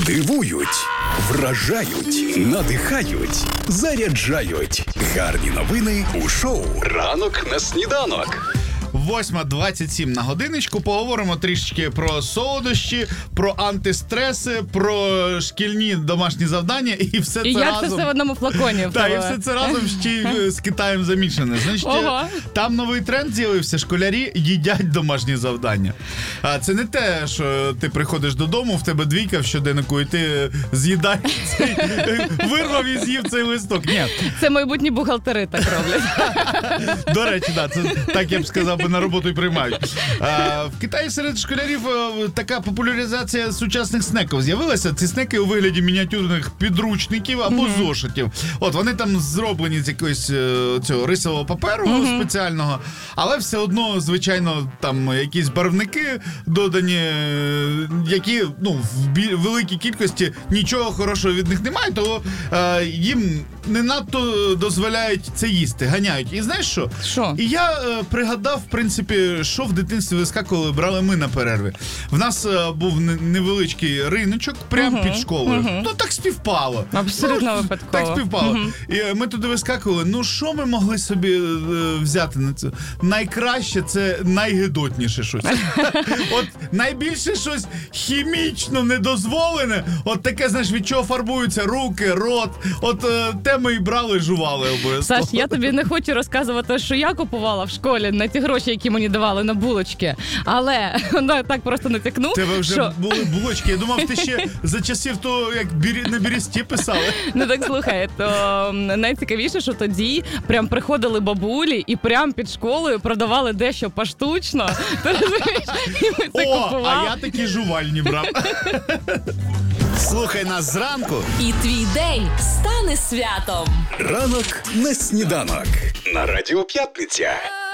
Дивують, вражають, надихають, заряджають. Гарні новини у шоу «Ранок на сніданок». 8:27 на годиночку. Поговоримо трішечки про солодощі, про антистреси, про шкільні домашні завдання і все це і разом. як це все в одному флаконі? Так, і все це разом ще й з Китаєм замішане. Значить, там новий тренд з'явився. Школярі їдять домашні завдання. А це не те, що ти приходиш додому, в тебе двійка в щоденнику, і ти з'їдаєш цей, вирвав і з'їв цей листок. Ні. Це майбутні бухгалтери так роблять. До речі, да, це так я б сказав, на роботу й приймають. В Китаї серед школярів така популяризація сучасних снеків з'явилася. Ці снеки у вигляді мініатюрних підручників або зошитів. От вони там зроблені з якогось цього рисового паперу спеціального, але все одно, звичайно, там якісь барвники додані, які в великій кількості нічого хорошого від них немає, то їм не надто дозволяють це їсти, ганяють. І знаєш що? Що? І я пригадав, в принципі, що в дитинстві вискакували, брали ми на перерві. В нас був невеличкий риночок прямо під школою. Ну, так співпало. Абсолютно випадково. Так співпало. І ми туди вискакували. Що ми могли собі взяти на це? Найкраще – це найгидотніше щось. От найбільше щось хімічно недозволене, от таке, знаєш, від чого фарбуються руки, рот. От те ми і брали, жували обов'язково. Саш, я тобі не хочу розказувати, що я купувала в школі на ті гроші, які мені давали на булочки. Але так просто натякну. Тебе вже були булочки. Я думав, ти ще за часів того, як на бересті писали. Ну так слухай, то найцікавіше, що тоді прям приходили бабулі і прям під школою продавали дещо поштучно. Ти розумієш? І ми це купували. А я такі жувальні брав. Слухай нас зранку. І твій день стане святом. Ранок на сніданок. На Радіо П'ятниця.